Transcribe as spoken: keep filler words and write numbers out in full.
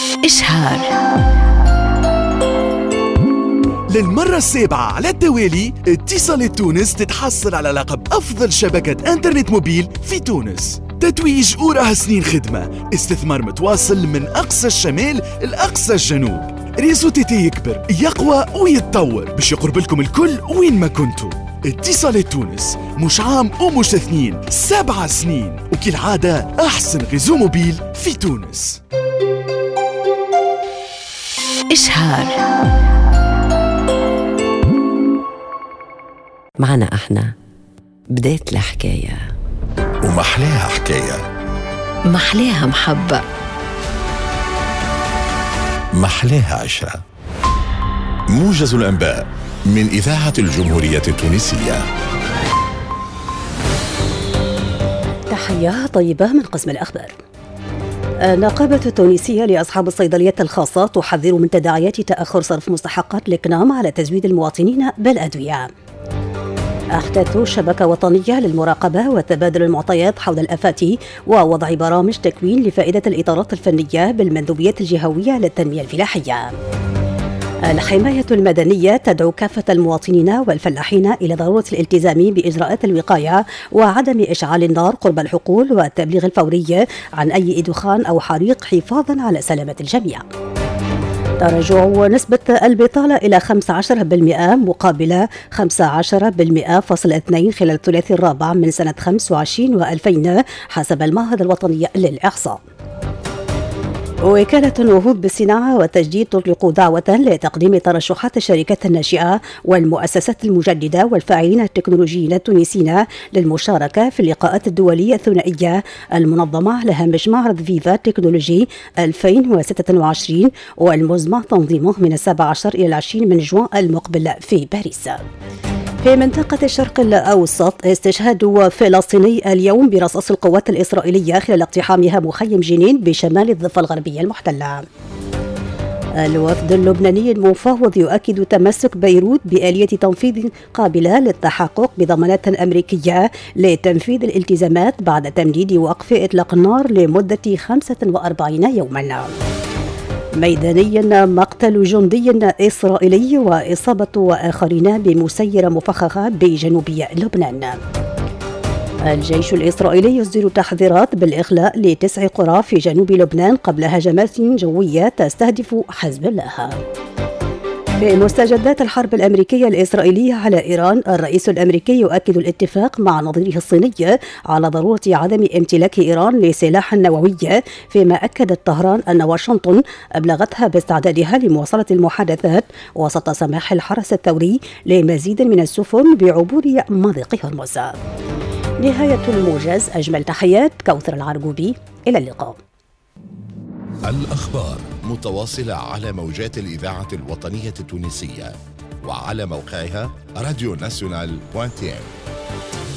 إشهار. للمرة السابعة على التوالي اتصالات تونس تتحصل على لقب أفضل شبكة إنترنت موبيل في تونس. تتويج وراها سنين خدمة، استثمار متواصل من أقصى الشمال لأقصى الجنوب. ريزو تيتي يكبر يقوى ويتطور باش يقرب لكم الكل وين ما كنتوا. اتصالات تونس مش عام ومش اثنين، سبعة سنين، وكالعادة أحسن ريزو موبيل في تونس. إشهار. معنا احنا بداية الحكاية ومحلاها حكاية، محلاها محبة، محلاها عشرة. موجز الأنباء من إذاعة الجمهورية التونسية. تحية طيبة من قسم الأخبار. النقابة التونسية لأصحاب الصيدليات الخاصة تحذر من تداعيات تأخر صرف مستحقات الإكنام على تزويد المواطنين بالأدوية. أحدث شبكة وطنية للمراقبة وتبادل المعطيات حول الآفات ووضع برامج تكوين لفائدة الإطارات الفنية بالمندوبيات الجهوية للتنمية الفلاحية. الحماية المدنية تدعو كافة المواطنين والفلاحين إلى ضرورة الالتزام بإجراءات الوقاية وعدم إشعال النار قرب الحقول والتبليغ الفوري عن أي دخان أو حريق حفاظا على سلامة الجميع. تراجع نسبة البطالة إلى خمسة عشر بالمئة مقابل خمسة عشر بالمئة فاصل اثنين خلال الثلاثي الرابع من سنة خمسة وعشرين وألفين حسب المعهد الوطني للإحصاء. وكالة النهوض بالصناعة والتجديد تطلق دعوة لتقديم ترشحات الشركات الناشئة والمؤسسات المجددة والفاعلين التكنولوجيين التونسيين للمشاركة في اللقاءات الدولية الثنائية المنظمة على هامش معرض فيفا تكنولوجي ألفين وستة وعشرين والمزمع تنظيمه من السابع عشر إلى العشرين من جوان المقبل في باريس. في منطقة الشرق الأوسط، استشهاد فلسطيني اليوم برصاص القوات الإسرائيلية خلال اقتحامها مخيم جنين بشمال الضفة الغربية المحتلة. الوفد اللبناني المفاوض يؤكد تمسك بيروت بآلية تنفيذ قابلة للتحقق بضمانات أمريكية لتنفيذ الالتزامات بعد تمديد وقف إطلاق النار لمدة خمسة وأربعين يوما. ميدانيا مقتل جندي إسرائيلي وإصابة آخرين بمسيرة مفخخة بجنوب لبنان. الجيش الإسرائيلي يصدر تحذيرات بالإخلاء لتسع قرى في جنوب لبنان قبل هجمات جوية تستهدف حزب الله. في مستجدات الحرب الأمريكية الإسرائيلية على إيران، الرئيس الأمريكي يؤكد الاتفاق مع نظيره الصيني على ضرورة عدم امتلاك إيران لسلاح نووي، فيما أكدت طهران أن واشنطن أبلغتها باستعدادها لمواصلة المحادثات وسط سماح الحرس الثوري لمزيد من السفن بعبور مضيق هرمز. نهاية الموجز، أجمل تحيات كوثر العرقوبي، إلى اللقاء. الأخبار متواصلة على موجات الإذاعة الوطنية التونسية وعلى موقعها راديو ناسيونال دوت تي إم.